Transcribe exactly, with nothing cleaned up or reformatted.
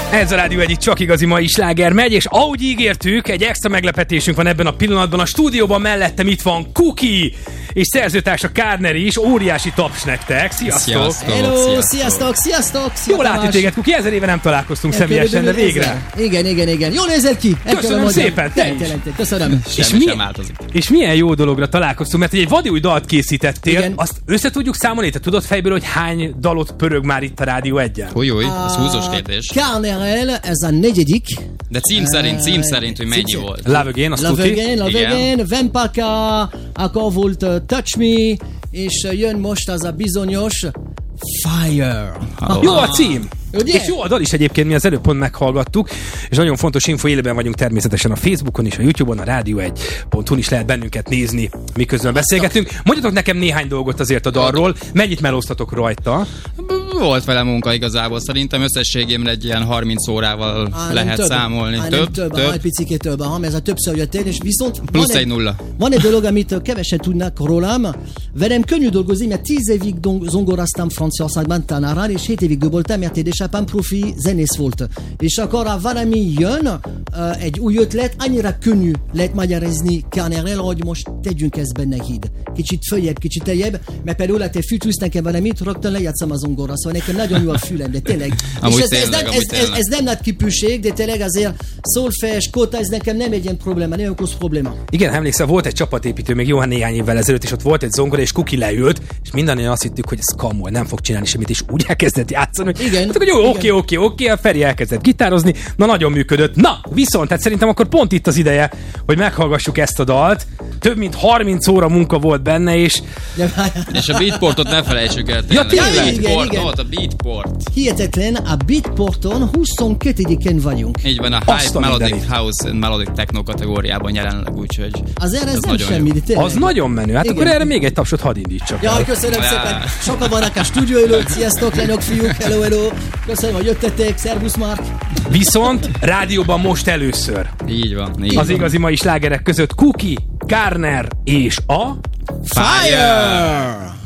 Ez a Rádió egyik csak igazi mai sláger megy, és ahogy ígértük, egy extra meglepetésünk van ebben a pillanatban. A stúdióban mellettem itt van Kuki, és szerzőtársa Kárner is. Óriási taps nektek. Sziasztok! Sziasztok! Hello, sziasztok, sziasztok, sziasztok! Jól látni téged, Kuki, ezer éve nem találkoztunk E, személyesen, de végre. Ezer. Igen, igen, igen. Jól nézel ki! Köszönöm Ekkora szépen, te is. Jelentek. Köszönöm. És, Semmi milyen, sem változik. és milyen jó dologra találkoztunk, mert egy vadi új dalt készítettél. Igen. Azt össze tudjuk számolni? Te tudod fejből, hogy hány dalot pörög már itt a Rádió egyen? Új, új, ez húzós kérdés. Kárnerrel, ez a negyedik. De cím szerint, cím szerint, hogy mennyi Cím- volt. Love Again, azt Love tuti. Again, Love Igen. Again, Vempaka, akkor volt uh, Touch Me, és uh, jön most az a bizonyos Fire. Oh. Jó a cím! Ugye? És jó a dal is egyébként, mi az előbb pont meghallgattuk, és nagyon fontos info, élőben vagyunk természetesen a Facebookon és a YouTube-on, a rádió egy pont hu-n is lehet bennünket nézni, miközben beszélgetünk. Mondjatok nekem néhány dolgot azért a dalról, mennyit melóztatok rajta? Volt vele munka igazából, szerintem összességében egy ilyen harminc órával Á, nem lehet több. számolni. Á, nem Több, több, több. egy picikét több, aha, ez a többször jöttél, és viszont Plusz van egy nulla. Van egy dolog, amit kevesen tudnak rólam. Velem könnyű dolgozni, mert tíz évig dong- zongoráztam Franciaországban tanárán, és hét évig voltam, mert édesapám profi zenész volt. És akkor ha valami jön, uh, egy új ötlet, annyira könnyű lehet magyarázni Kárnerrel, hogy most tegyünk ezt benne híd. Kicsit följebb, kicsit teljebb, mert például ha te fűtűz nekem valamit, rögtön lejátszom a zongora, szóval nekem nagyon jó a fülem, de tényleg. Amúgy és ez, ez, tényleg, nem, amúgy ez, ez, tényleg. ez nem nagy kipűség, de tényleg azért szolfes, kóta, ez nekem nem egy ilyen probléma, nem okoz probléma. Igen, emlékszel, volt egy csapatépítő még jó néhány évvel ezelőtt, és ott volt egy zongora, és Kuki leült, és mindannyian azt hittük, hogy ez kamol, nem fog csinálni semmit, és úgy elkezdett játszani, hogy Igen, hát, hogy jó, igen. oké, oké, oké, a Feri elkezdett gitározni, na nagyon működött. Na, viszont, hát szerintem akkor pont itt az ideje, hogy meghallgassuk ezt a dalt. Több mint harminc óra munka volt benne, és Ja, várjál. És a beatportot ne felejtsük el. Ja, tényleg? A Igen, beatport, igen. volt a beatport. Hihetetlen, a Beatporton huszonkettedikén vagyunk. Így van, a Azt Hype a Melodic mindenit. House and Melodic Techno kategóriában jelenleg, úgyhogy Azért ez, ez nem nagyon semmi, jó. de tényleg. az nagyon menő. Hát Igen. akkor erre még egy tapsot hadd indítsak el. Jaj, köszönöm Á. szépen. Sokan vannak a stúdió előtt. Sziasztok, lányok, fiúk. Hello, hello. Köszönöm, hogy jöttetek. Szervusz, Mark. Viszont rádióban most először így van. Így az van. igazi mai slágerek között Kuki, Kárner és a... Fire!